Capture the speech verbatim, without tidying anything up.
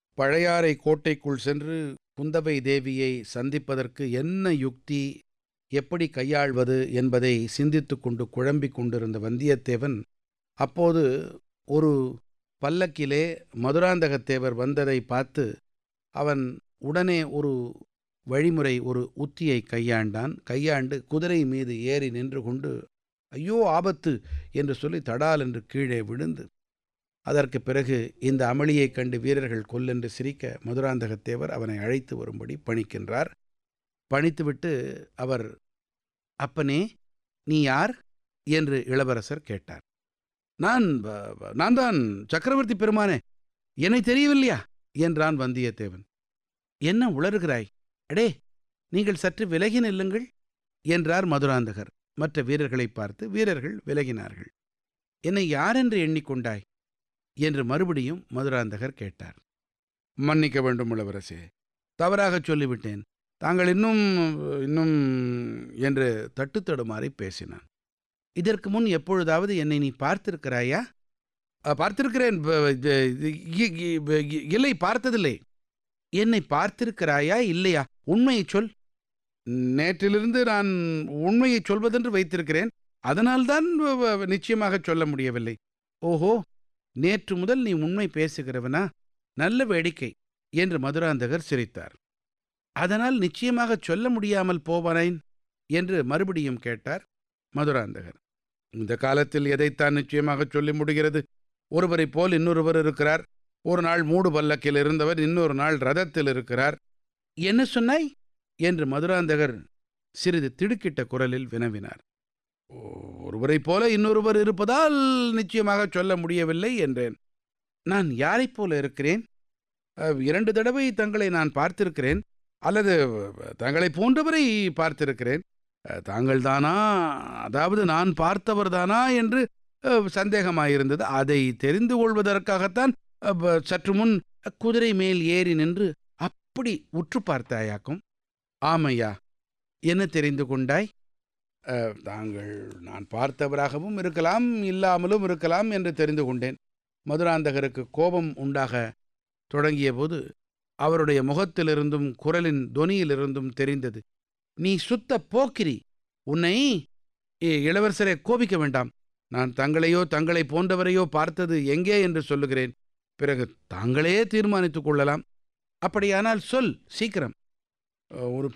பழையாறை கோட்டைக்குள் சென்று குந்தவை தேவியை சந்திப்பதற்கு என்ன யுக்தி, எப்படி கையாள்வது என்பதை சிந்தித்துக் கொண்டு குழம்பிக் கொண்டிருந்த வந்தியத்தேவன், அப்போது ஒரு பல்லக்கிலே மதுராந்தகத்தேவர் வந்ததை பார்த்து, அவன் உடனே ஒரு வழிமுறை, ஒரு உத்தியை கையாண்டான். கையாண்டு குதிரை மீது ஏறி நின்று கொண்டு, ஐயோ ஆபத்து என்று சொல்லி தடால் என்று கீழே விழுந்து, அதற்குப் பிறகு இந்த அமளியைக் கண்டு வீரர்கள் கொல்லென்று சிரிக்க, மதுராந்தகத்தேவர் அவனை அழைத்து வரும்படி பணிக்கின்றார். பணித்துவிட்டு அவர், அப்பனே, நீ யார் என்று இளவரசர் கேட்டார். நான் நான் தான் சக்கரவர்த்தி பெருமானே, என்னை தெரியவில்லையா என்றான் வந்தியத்தேவன். என்ன உளறுகிறாய்? அடே, நீங்கள் சற்று விலகி நில்லுங்கள் என்றார் மதுராந்தகர் மற்ற வீரர்களை பார்த்து. வீரர்கள் விலகினார்கள். என்னை யாரென்று எண்ணிக்கொண்டாய் என்று மறுபடியும் மதுராந்தகர் கேட்டார். மன்னிக்க வேண்டும் இளவரசே, தவறாகச் சொல்லிவிட்டேன். தாங்கள் இன்னும் இன்னும் என்று தட்டுத்தடுமாறி பேசினான். இதற்கு முன் எப்பொழுதாவது என்னை நீ பார்த்திருக்கிறாயா? பார்த்திருக்கிறேன். இல்லை, பார்த்ததில்லை. என்னை பார்த்திருக்கிறாயா இல்லையா? உண்மையை சொல். நேற்றிலிருந்து நான் உண்மையை சொல்வதென்று வைத்திருக்கிறேன். அதனால்தான் நிச்சயமாக சொல்ல முடியவில்லை. ஓஹோ, நேற்று முதல் நீ உண்மை பேசுகிறவனா? நல்ல வேடிக்கை என்று மதுராந்தகர் சிரித்தார். அதனால் நிச்சயமாக சொல்ல முடியாமல் போவானேன் என்று மறுபடியும் கேட்டார் மதுராந்தகர். இந்த காலத்தில் எதைத்தான் நிச்சயமாக சொல்ல முடிகிறது? ஒருவரைப் போல் இன்னொருவர் இருக்கிறார். ஒரு நாள் மூடு பல்லக்கில் இருந்தவர் இன்னொரு நாள் ரதத்தில் இருக்கிறார். என்ன சொன்னாய் என்று மதுராந்தகர் சிறிது திடுக்கிட்ட குரலில் வினவினார். ஒருவரைப் போல இன்னொருவர் இருப்பதால் நிச்சயமாக சொல்ல முடியவில்லை என்றேன். நான் யாரைப் போல இருக்கிறேன்? இரண்டு தடவை தங்களை நான் பார்த்திருக்கிறேன், அல்லது தங்களை போன்றவரை பார்த்திருக்கிறேன். தாங்கள் தானா, அதாவது நான் பார்த்தவர் தானா என்று சந்தேகமாயிருந்தது. அதை தெரிந்து கொள்வதற்காகத்தான் சற்று முன் குதிரை மேல் ஏறி நின்று அப்படி உற்று பார்த்தாயாக்கும். ஆமையா, என்ன தெரிந்து கொண்டாய்? தாங்கள் நான் பார்த்தவராகவும் இருக்கலாம், இல்லாமலும் இருக்கலாம் என்று தெரிந்து கொண்டேன். மதுராந்தகருக்கு கோபம் உண்டாக தொடங்கிய போது அவருடைய முகத்திலிருந்தும் குரலின் தொனியிலிருந்தும் தெரிந்தது. நீ சுத்த போக்கிரி! உன்னை இளவரசரை கோபிக்க வேண்டாம். நான் தங்களையோ தங்களை போன்றவரையோ பார்த்தது எங்கே என்று சொல்லுகிறேன். பிறகு தாங்களே தீர்மானித்துக் கொள்ளலாம். அப்படியானால் சொல், சீக்கிரம். ஒரு